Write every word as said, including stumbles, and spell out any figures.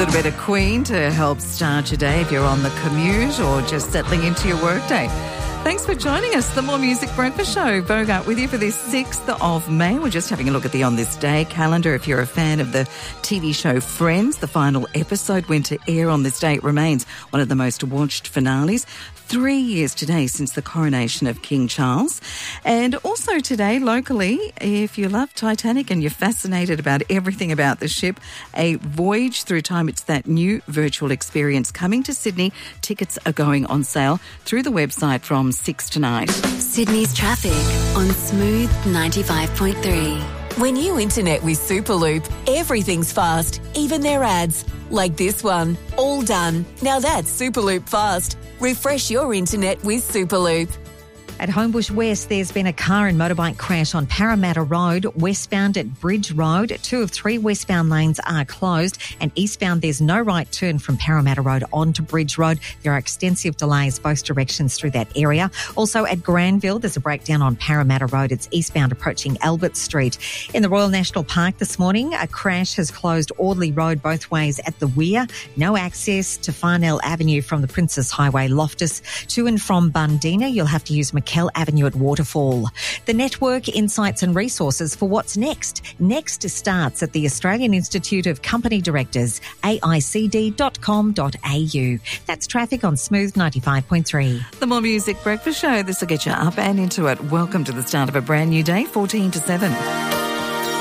little bit of Queen to help start your day if you're on the commute or just settling into your workday. Thanks for joining us. The More Music Breakfast Show. Bogart with you for this sixth of May. We're just having a look at the On This Day calendar. If you're a fan of the T V show Friends, the final episode went to air on this day. It remains one of the most watched finales. Three years today since the coronation of King Charles. And also today, locally, if you love Titanic and you're fascinated about everything about the ship, a voyage through time. It's that new virtual experience coming to Sydney. Tickets are going on sale through the website from six tonight. Sydney's traffic on Smooth ninety-five point three. When you internet with Superloop, everything's fast, even their ads. Like this one, all done. Now that's Superloop fast. Refresh your internet with Superloop. At Homebush West, there's been a car and motorbike crash on Parramatta Road, westbound at Bridge Road. Two of three westbound lanes are closed, and eastbound there's no right turn from Parramatta Road onto Bridge Road. There are extensive delays both directions through that area. Also at Granville, there's a breakdown on Parramatta Road. It's eastbound approaching Albert Street. In the Royal National Park this morning, a crash has closed Audley Road both ways at the Weir. No access to Farnell Avenue from the Princess Highway Loftus. To and from Bundina, you'll have to use McKell Avenue at Waterfall. The network, insights and resources for what's next. Next starts at the Australian Institute of Company Directors, A I C D dot com dot A U. That's traffic on Smooth ninety-five point three. The More Music Breakfast Show. This will get you up and into it. Welcome to the start of a brand new day, fourteen to seven.